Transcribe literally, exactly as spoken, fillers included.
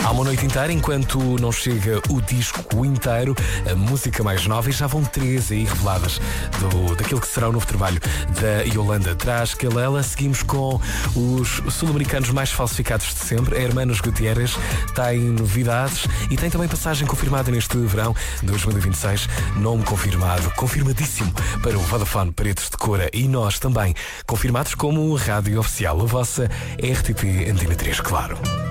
Há uma noite inteira, enquanto não chega o disco inteiro, a música mais nova, e já vão três aí reveladas do, daquilo que será o novo trabalho da Yolanda Traz Calela. Seguimos com os sul-americanos mais falsificados de sempre, a Hermanos Gutierrez. Tem novidades e tem também passagem confirmada neste verão dois mil e vinte e seis. Nome confirmado, confirmadíssimo para o Vodafone Paredes de Cora, e nós também confirmados como rádio oficial, a vossa R T P Antena três, claro.